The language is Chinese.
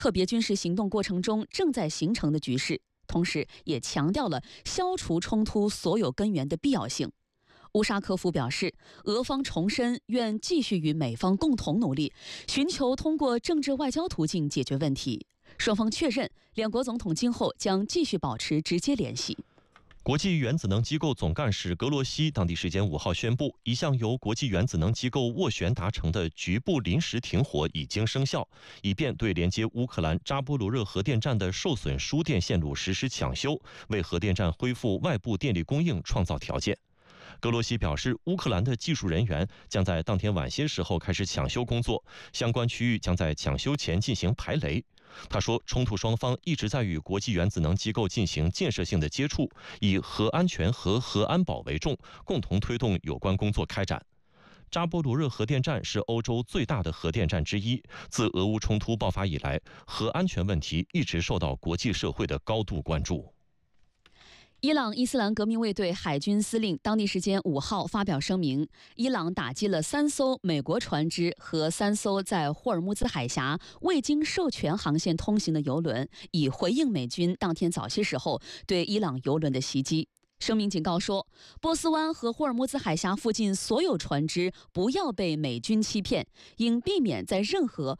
特别军事行动过程中正在形成的局势，同时也强调了消除冲突所有根源的必要性。乌沙科夫表示，俄方重申愿继续与美方共同努力，寻求通过政治外交途径解决问题。双方确认，两国总统今后将继续保持直接联系。 国际原子能机构总干事格罗西当地时间5号宣布，一项由国际原子能机构斡旋达成的局部临时停火已经生效，以便对连接乌克兰扎波罗热核电站的受损输电线路实施抢修，为核电站恢复外部电力供应创造条件。格罗西表示，乌克兰的技术人员将在当天晚些时候开始抢修工作，相关区域将在抢修前进行排雷。他说，冲突双方一直在与国际原子能机构进行建设性的接触，以核安全和核安保为重，共同推动有关工作开展。扎波罗热核电站是欧洲最大的核电站之一，自俄乌冲突爆发以来，核安全问题一直受到国际社会的高度关注。 伊朗伊斯兰革命卫队海军司令当地时间5号发表声明，伊朗打击了3艘美国船只和3艘在霍尔木兹海峡未经授权航线通行的油轮，以回应美军当天早些时候对伊朗油轮的袭击。声明警告说，波斯湾和霍尔木兹海峡附近所有船只不要被美军欺骗，应避免在任何